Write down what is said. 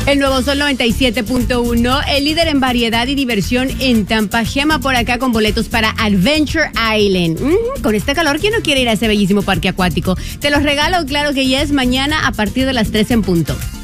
El nuevo Sol 97.1, el líder en variedad y diversión en Tampa. Gema por acá con boletos para Adventure Island. Con este calor, ¿quién no quiere ir a ese bellísimo parque acuático? Te los regalo, claro que ya es mañana a partir de las 3 en punto.